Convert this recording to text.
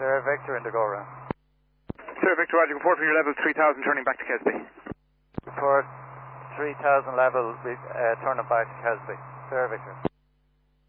Sir Victor in the go-round. Sir Victor, Roger, report for your level 3000 turning back to Kesby. Report 3000 level, turning back to Kesby. Sir Victor.